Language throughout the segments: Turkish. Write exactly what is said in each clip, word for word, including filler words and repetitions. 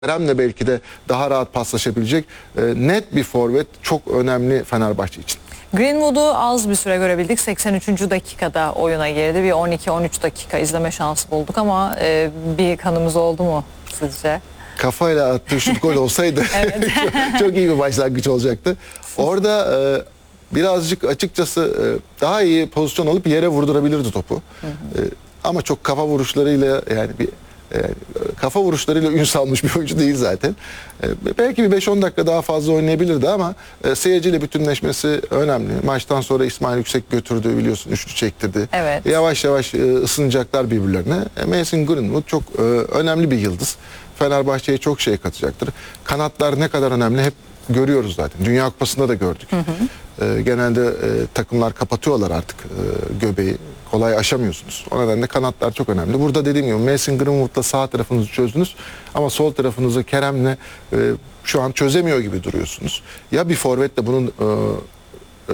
Kerem'le belki de daha rahat paslaşabilecek e, net bir forvet çok önemli Fenerbahçe için. Greenwood'u az bir süre görebildik. seksen üçüncü dakikada oyuna girdi. Bir on iki on üç dakika izleme şansı bulduk ama e, bir kanımız oldu mu sizce? Kafayla attığı şut gol olsaydı çok, çok iyi bir başlangıç olacaktı. Orada e, birazcık açıkçası e, daha iyi pozisyon alıp yere vurdurabilirdi topu. Hı hı. E, ama çok kafa vuruşlarıyla yani bir e, kafa vuruşlarıyla ün salmış bir oyuncu değil zaten. E, belki bir beş on dakika daha fazla oynayabilirdi ama e, seyirciyle bütünleşmesi önemli. Maçtan sonra İsmail Yüksek götürdü, biliyorsun, üçlü çektirdi. Evet. Yavaş yavaş e, ısınacaklar birbirlerine. E, Mason Greenwood çok e, önemli bir yıldız. Fenerbahçe'ye çok şey katacaktır. Kanatlar ne kadar önemli hep görüyoruz zaten. Dünya Kupası'nda da gördük. Hı hı. E, genelde e, takımlar kapatıyorlar artık e, göbeği. Kolay aşamıyorsunuz. O nedenle kanatlar çok önemli. Burada dediğim gibi Mason Greenwood'la sağ tarafınızı çözdünüz ama sol tarafınızı Kerem'le e, şu an çözemiyor gibi duruyorsunuz. Ya bir forvetle bunun e, e,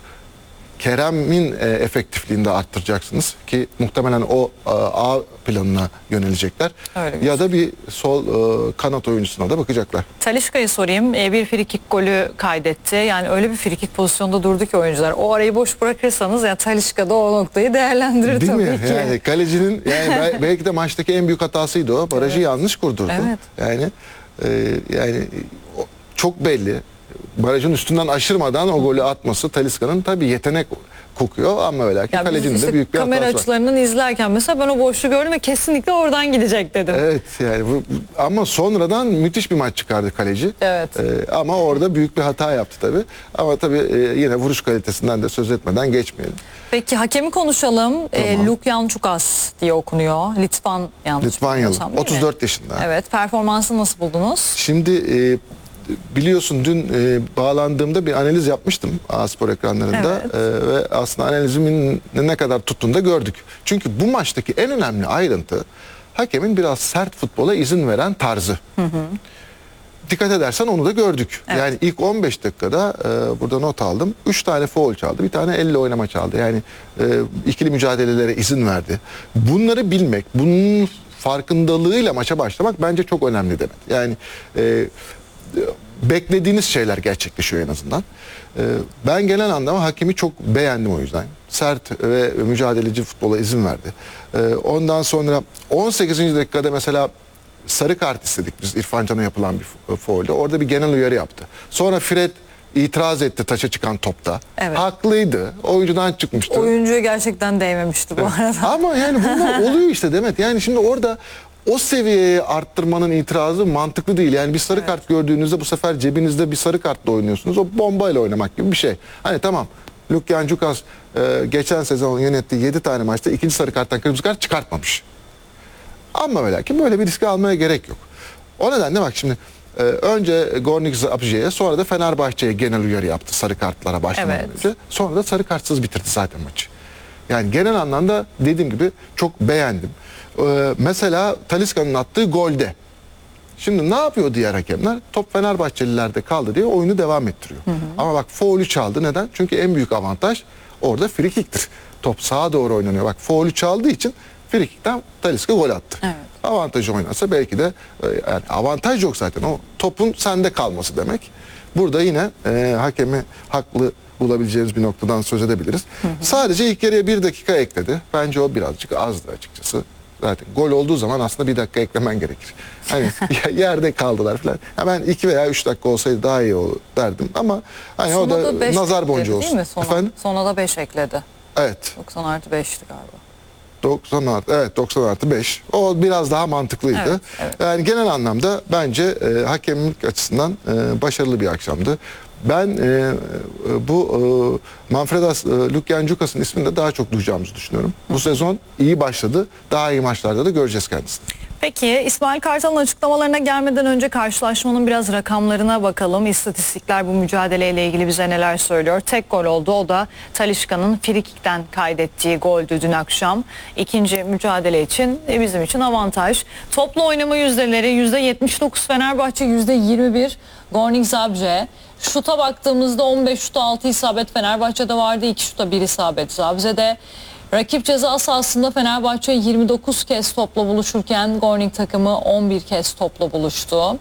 Kerem'in e, efektifliğini de arttıracaksınız ki muhtemelen o e, A planına yönelecekler. Ya da bir sol e, kanat oyuncusuna da bakacaklar. Talisca'yı sorayım. E, bir frikik golü kaydetti. Yani öyle bir frikik pozisyonda durdu ki oyuncular. O arayı boş bırakırsanız ya Talisca da o noktayı değerlendirir Değil tabii mi? ki. Yani kalecinin yani belki de maçtaki en büyük hatasıydı o. Barajı evet. yanlış kurdurdu. Evet. Yani e, yani çok belli. Barajın üstünden aşırmadan o golü atması Talisca'nın tabii yetenek kokuyor ama öyle ki kalecinin işte de büyük bir hatası var. Kamera açılarından izlerken mesela ben o boşluğu gördüm ve kesinlikle oradan gidecek dedim. Evet yani bu, ama sonradan müthiş bir maç çıkardı kaleci. Evet. Ee, ama orada büyük bir hata yaptı tabii. Ama tabii e, yine vuruş kalitesinden de söz etmeden geçmeyelim. Peki hakemi konuşalım. Tamam. E, Lukjančukas diye okunuyor. Litvan yanlış. Litvanyalı. otuz dört yaşında. Evet. Performansını nasıl buldunuz? Şimdi e, biliyorsun dün e, bağlandığımda bir analiz yapmıştım A-Spor ekranlarında. Evet. E, ve aslında analizimin ne kadar tuttuğunu da gördük. Çünkü bu maçtaki en önemli ayrıntı hakemin biraz sert futbola izin veren tarzı. Hı hı. Dikkat edersen onu da gördük. Evet. Yani ilk on beş dakikada e, burada not aldım. üç tane faul çaldı. Bir tane elle oynama çaldı. Yani e, ikili mücadelelere izin verdi. Bunları bilmek, bunun farkındalığıyla maça başlamak bence çok önemli demek. Yani e, beklediğiniz şeyler gerçekleşiyor en azından. Ee, ben genel anlamda hakemi çok beğendim o yüzden. Sert ve mücadeleci futbola izin verdi. Ee, ondan sonra on sekizinci dakikada mesela sarı kart istedik biz, İrfan Can'a yapılan bir faulde. Orada bir genel uyarı yaptı. Sonra Fred itiraz etti taça çıkan topta. Evet. Haklıydı. Oyuncudan çıkmıştı. Oyuncuya gerçekten değmemişti bu evet. arada. Ama yani bunlar oluyor işte Demet. Yani şimdi orada o seviyeye arttırmanın itirazı mantıklı değil. Yani bir sarı evet. kart gördüğünüzde bu sefer cebinizde bir sarı kartla oynuyorsunuz. O bombayla oynamak gibi bir şey. Hani tamam, Lukjančukas e, geçen sezon yönettiği yedi tane maçta ikinci sarı karttan kırmızı kart çıkartmamış. Ama öyle ki böyle bir riski almaya gerek yok. O nedenle bak şimdi e, önce Gornik Zabrze'ye, sonra da Fenerbahçe'ye genel uyarı yaptı sarı kartlara başlamadan evet. önce. Sonra da sarı kartsız bitirdi zaten maçı. Yani genel anlamda dediğim gibi çok beğendim. Ee, mesela Talisca'nın attığı golde. Şimdi ne yapıyor diğer hakemler? Top Fenerbahçelilerde kaldı diye oyunu devam ettiriyor. Hı hı. Ama bak faulü çaldı. Neden? Çünkü en büyük avantaj orada frikiktir. Top sağa doğru oynanıyor. Bak faulü çaldığı için frikikten Talisca gol attı. Evet. Avantajı oynasa belki de yani avantaj yok zaten. O topun sende kalması demek. Burada yine e, hakemi haklı bulabileceğiniz bir noktadan söz edebiliriz. Hı hı. Sadece ilk yarıya bir dakika ekledi. Bence o birazcık azdı açıkçası. Zaten gol olduğu zaman aslında bir dakika eklemen gerekir. Hani yerde kaldılar falan. Ya ben iki veya üç dakika olsaydı daha iyi olur derdim ama hani Sona o da nazar boncuğu olsun. Değil mi? Sona, Efendim? Sona da beş ekledi. Evet. doksan artı beşti galiba. doksan artı evet doksan artı beş. O biraz daha mantıklıydı. Evet, evet. Yani genel anlamda bence e, hakemlik açısından e, başarılı bir akşamdı. Ben e, bu e, Manfredas e, Lukjančukas'ın ismini de daha çok duyacağımızı düşünüyorum. Bu sezon iyi başladı. Daha iyi maçlarda da göreceğiz kendisini. Peki İsmail Kartal'ın açıklamalarına gelmeden önce karşılaşmanın biraz rakamlarına bakalım. İstatistikler bu mücadeleyle ilgili bize neler söylüyor? Tek gol oldu. O da Talisca'nın frikikten kaydettiği goldü dün akşam. İkinci mücadele için bizim için avantaj. Toplu oynama yüzdeleri yüzde yetmiş dokuz Fenerbahçe, yüzde yirmi bir Gornik Zabrze. Şuta baktığımızda on beş şuta altı isabet Fenerbahçe'de vardı. iki şuta bir isabet Zabze'de. Rakip ceza sahasında Fenerbahçe yirmi dokuz kez topla buluşurken Gornik takımı on bir kez topla buluştu.